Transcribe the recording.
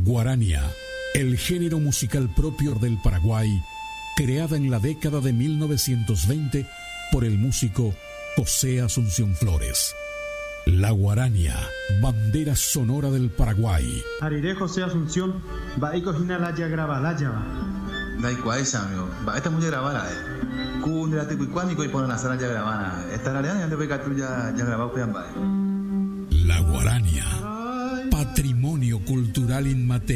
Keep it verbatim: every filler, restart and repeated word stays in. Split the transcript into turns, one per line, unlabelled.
Guarania, el género musical propio del Paraguay, creada en la década de mil novecientos veinte por el músico José Asunción Flores. La guarania, bandera sonora del Paraguay.
Ariré José Asunción, va y cojina la ya graba la ya va.
Dai cuaesa, amigo, va esta muy grabada, eh. Cundra te cuicuánico y ponen la sala ya grabada. Esta área ya te ve que tú ya ya grabado pean va.
La guarania, patrimonio cultural inmaterial